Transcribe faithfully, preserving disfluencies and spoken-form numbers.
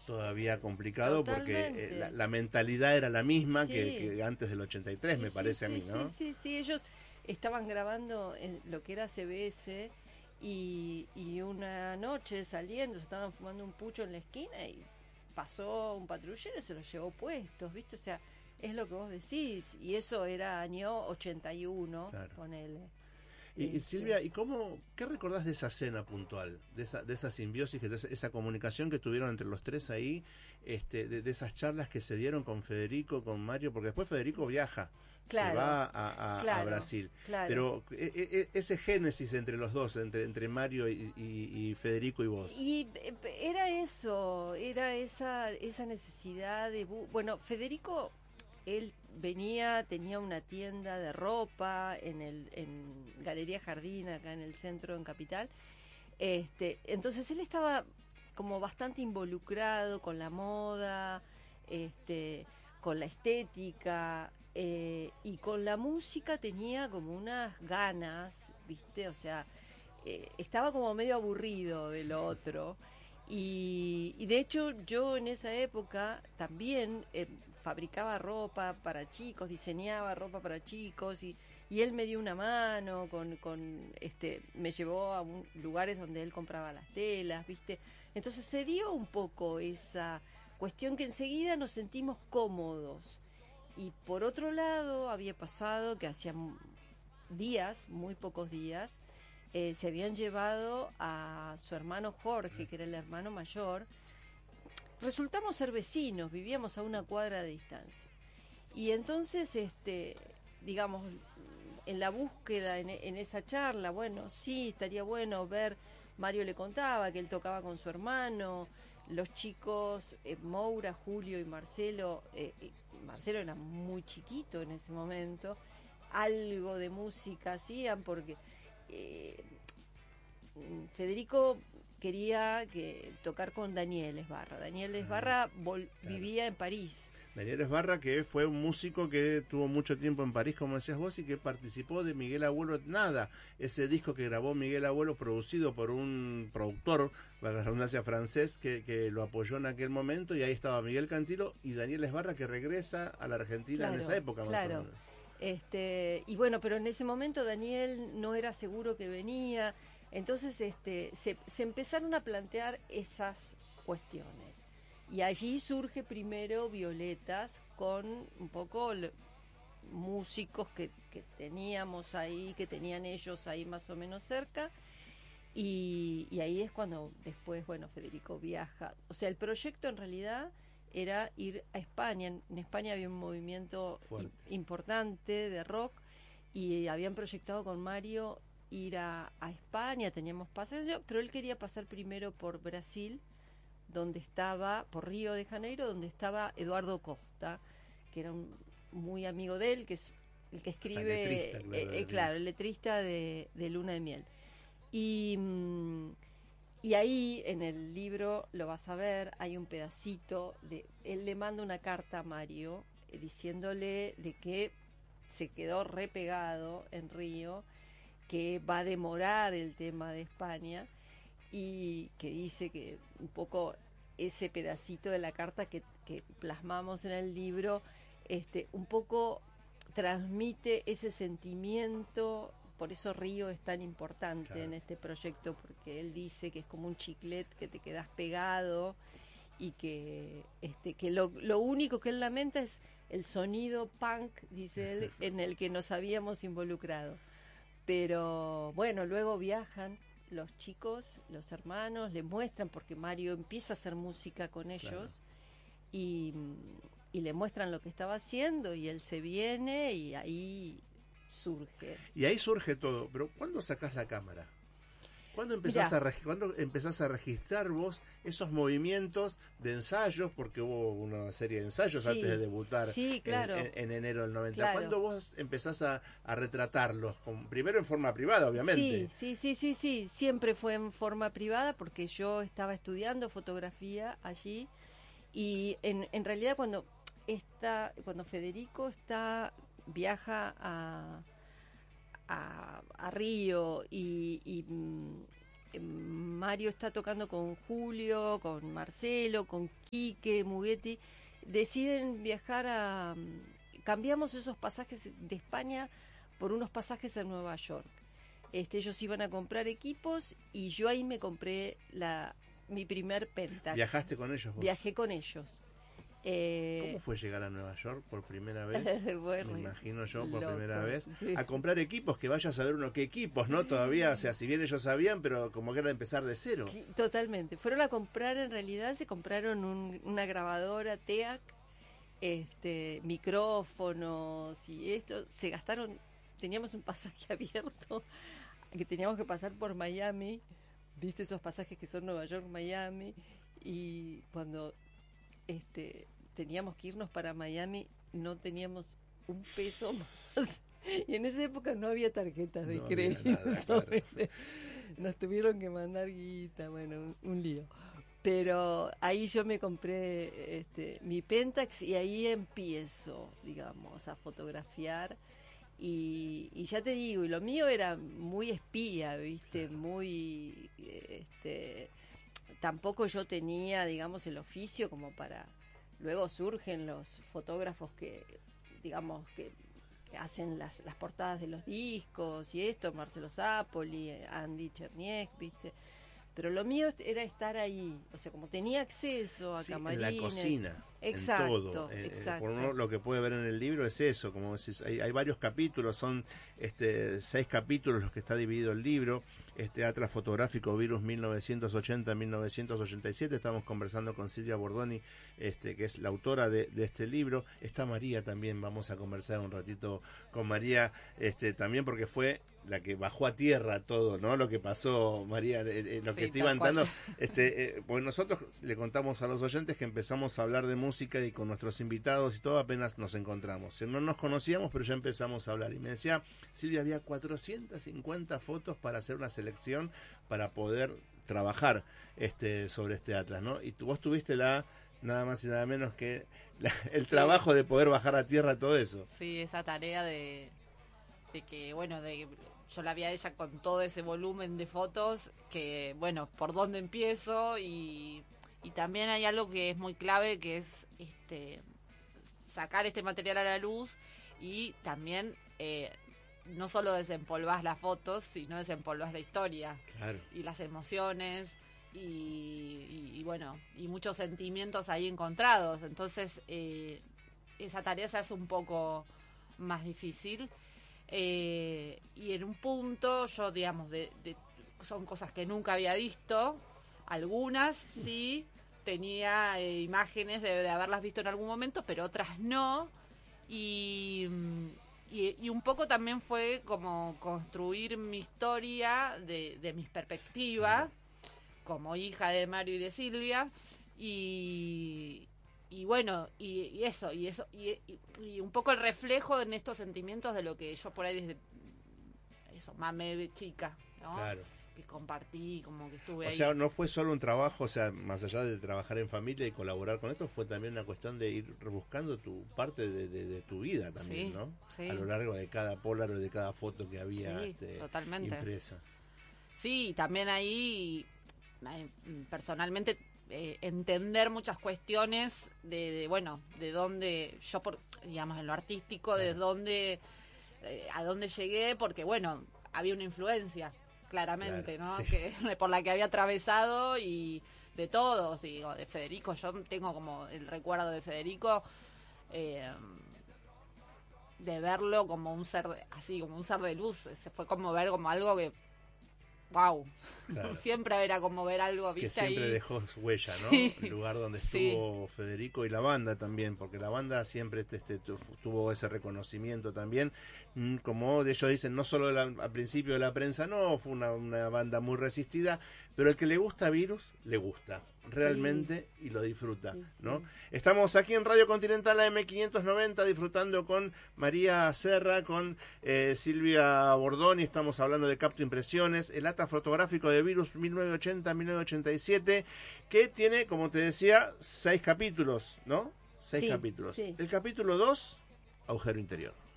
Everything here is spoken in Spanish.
todavía complicado. Totalmente. Porque eh, la, la mentalidad era la misma Sí. que, que antes del ochenta y tres, Sí, me sí, parece sí, a mí, ¿no? Sí, sí, sí, ellos estaban grabando en lo que era C B S y, y una noche saliendo, se estaban fumando un pucho en la esquina y pasó un patrullero y se los llevó puestos, ¿viste? O sea, es lo que vos decís, y eso era año ochenta y uno, Claro. ponele. Y, y Este, Silvia, ¿y cómo, qué recordás de esa cena puntual, de esa, de esa simbiosis, de esa, esa comunicación que tuvieron entre los tres ahí, este, de, de esas charlas que se dieron con Federico, con Mario, porque después Federico viaja, Claro, se va a, a, claro, a Brasil, claro. pero e, e, ese génesis entre los dos, entre, entre Mario y, y, y Federico y vos. Y eh, era eso, era esa, esa necesidad de... bu- Bueno, Federico, él venía, tenía una tienda de ropa en el en Galería Jardín, acá en el centro, en Capital. Este, entonces él estaba como bastante involucrado con la moda, este, con la estética, eh, y con la música tenía como unas ganas, ¿viste? O sea, eh, estaba como medio aburrido de lo otro. Y, y de hecho yo en esa época también eh, fabricaba ropa para chicos, diseñaba ropa para chicos y, y él me dio una mano, con, con este me llevó a un, lugares donde él compraba las telas, ¿viste? Entonces se dio un poco esa cuestión que enseguida nos sentimos cómodos. Y por otro lado había pasado que hacía días, muy pocos días, eh, se habían llevado a su hermano Jorge, que era el hermano mayor. Resultamos ser vecinos, vivíamos a una cuadra de distancia. Y entonces, este, digamos, en la búsqueda, en, en esa charla, bueno, sí, estaría bueno ver, Mario le contaba que él tocaba con su hermano, los chicos, eh, Moura, Julio y Marcelo, eh, eh, Marcelo era muy chiquito en ese momento, algo de música hacían porque eh, Federico quería que tocar con Daniel Esbarra. Daniel Esbarra vol- claro. vivía en París. Daniel Esbarra, que fue un músico que tuvo mucho tiempo en París, como decías vos, y que participó de Miguel Abuelo Nada, ese disco que grabó Miguel Abuelo, producido por un productor, la redundancia francés, que, que lo apoyó en aquel momento, y ahí estaba Miguel Cantilo y Daniel Esbarra, que regresa a la Argentina Claro, en esa época, más claro. o menos. Este, y bueno, pero en ese momento Daniel no era seguro que venía, entonces este, se, se empezaron a plantear esas cuestiones. Y allí surge primero Violetas con un poco l- músicos que, que teníamos ahí, que tenían ellos ahí más o menos cerca. Y, y ahí es cuando después, bueno, Federico viaja. O sea, el proyecto en realidad era ir a España. En, en España había un movimiento im- importante de rock y habían proyectado con Mario ir a, a España, teníamos pasajes, pero él quería pasar primero por Brasil, donde estaba, por Río de Janeiro, donde estaba Eduardo Costa, que era un muy amigo de él, que es el que escribe, letrista, claro, eh, eh, claro, el letrista de, de Luna de Miel. Y, mm, y ahí en el libro lo vas a ver, hay un pedacito de él le manda una carta a Mario eh, diciéndole de que se quedó repegado en Río, que va a demorar el tema de España y que dice que un poco ese pedacito de la carta que, que plasmamos en el libro, este, un poco transmite ese sentimiento. Por eso Río es tan importante, claro, en este proyecto, porque él dice que es como un chiclet que te quedas pegado y que este que lo, lo único que él lamenta es el sonido punk, dice él, en el que nos habíamos involucrado. Pero bueno, luego viajan los chicos, los hermanos, le muestran, porque Mario empieza a hacer música con ellos, claro, y, y le muestran lo que estaba haciendo y él se viene y ahí surge. Y ahí surge todo, pero ¿cuándo sacás la cámara? ¿Cuándo empezás, a, ¿Cuándo empezás a registrar vos esos movimientos de ensayos? Porque hubo una serie de ensayos, sí, antes de debutar, sí, claro, en, en, en enero del noventa. Claro. ¿Cuándo vos empezás a, a retratarlos? Con, primero en forma privada, obviamente. Sí, sí, sí, sí, sí, siempre fue en forma privada porque yo estaba estudiando fotografía allí y en, en realidad cuando, está, cuando Federico está viaja a... A, a Río y, y, Mario está tocando con Julio, con Marcelo, con Quique, Mugetti, deciden viajar a... Cambiamos esos pasajes de España por unos pasajes a Nueva York. Este, ellos iban a comprar equipos y yo ahí me compré la mi primer Pentax. ¿Viajaste con ellos vos? Viajé con ellos. Eh, ¿Cómo fue llegar a Nueva York por primera vez? Bueno, me imagino yo por loco, primera vez. Sí. A comprar equipos, que vaya a saber uno qué equipos, ¿no? Todavía, o sea, si bien ellos sabían, pero como que era empezar de cero. Totalmente. Fueron a comprar, en realidad se compraron un, una grabadora T E A C, este, micrófonos y esto. Se gastaron, teníamos un pasaje abierto que teníamos que pasar por Miami, viste esos pasajes que son Nueva York, Miami, y cuando este teníamos que irnos para Miami no teníamos un peso más, y en esa época no había tarjetas de no crédito, nada, claro. Nos tuvieron que mandar guita, bueno, un, un lío. Pero ahí yo me compré este, mi Pentax y ahí empiezo, digamos, a fotografiar. Y, y ya te digo, y lo mío era muy espía, ¿viste? Muy, este, tampoco yo tenía, digamos, el oficio como para... Luego surgen los fotógrafos que, digamos, que, que hacen las, las portadas de los discos y esto, Marcelo Zapoli, Andy Cherniek, ¿viste? Pero lo mío era estar ahí, o sea, como tenía acceso a sí, camarines. En la cocina, exacto, en todo. Eh, exacto. Por uno, lo que puede ver en el libro es eso, como decís, hay, hay varios capítulos, son este seis capítulos los que está dividido el libro. Este Atlas Fotográfico Virus mil novecientos ochenta a mil novecientos ochenta y siete, estamos conversando con Silvia Bordoni, este que es la autora de, de este libro. Está María también, vamos a conversar un ratito con María, este también porque fue la que bajó a tierra todo, ¿no? Lo que pasó, María, eh, eh, lo sí, que te iban dando, este, eh, pues nosotros le contamos a los oyentes que empezamos a hablar de música y con nuestros invitados y todo apenas nos encontramos. No nos conocíamos, pero ya empezamos a hablar. Y me decía, Silvia, había cuatrocientas cincuenta fotos para hacer una selección para poder trabajar este sobre este Atlas, ¿no? Y tú, vos tuviste la, nada más y nada menos que la, el sí. trabajo de poder bajar a tierra todo eso. Sí, esa tarea de, de que, bueno, de yo la vi a ella con todo ese volumen de fotos, que, bueno, por dónde empiezo, y, y también hay algo que es muy clave, que es este sacar este material a la luz y también eh, no solo desempolvás las fotos, sino desempolvás la historia, claro. Y las emociones y, y, y, bueno, y muchos sentimientos ahí encontrados. Entonces, eh, esa tarea se hace un poco más difícil. Eh, y en un punto yo, digamos, de, de, son cosas que nunca había visto, algunas sí tenía eh, imágenes de, de haberlas visto en algún momento, pero otras no, y, y, y un poco también fue como construir mi historia de, de mis perspectivas, como hija de Mario y de Silvia, y... Y bueno, y, y eso, y eso, y, y, y un poco el reflejo en estos sentimientos de lo que yo por ahí desde eso, mame de chica, ¿no? Claro. Que compartí, como que estuve o ahí. O sea, no fue solo un trabajo, o sea, más allá de trabajar en familia y colaborar con esto, fue también una cuestión de ir rebuscando tu parte de, de, de tu vida también, sí, ¿no? Sí. A lo largo de cada Polaroid, de cada foto que había sí, este, totalmente. impresa. Sí, también ahí, personalmente, Eh, entender muchas cuestiones de, de bueno de dónde yo por digamos en lo artístico de dónde eh, a dónde llegué, porque bueno había una influencia claramente, claro, no sí. que por la que había atravesado, y de todos, digo, de Federico, yo tengo como el recuerdo de Federico eh, de verlo como un ser de, así como un ser de luz. Se fue como ver como algo que wow, claro. Siempre era como ver algo, ¿viste? Que siempre ahí dejó su huella, ¿no? Sí. El lugar donde Sí. estuvo Federico y la banda también, porque la banda siempre este, este, tuvo ese reconocimiento también, como ellos dicen, no solo la, al principio de la prensa, no, fue una, una banda muy resistida, pero el que le gusta Virus, le gusta realmente sí. Y lo disfruta, sí, ¿no? Sí. Estamos aquí en Radio Continental A M quinientos noventa disfrutando con María Serra, con eh, Silvia Bordoni, estamos hablando de Capto Impresiones, el Atlas Fotográfico de Virus mil novecientos ochenta a mil novecientos ochenta y siete, que tiene, como te decía, seis capítulos, ¿no? Seis sí, capítulos. Sí. El capítulo dos, Agujero Interior.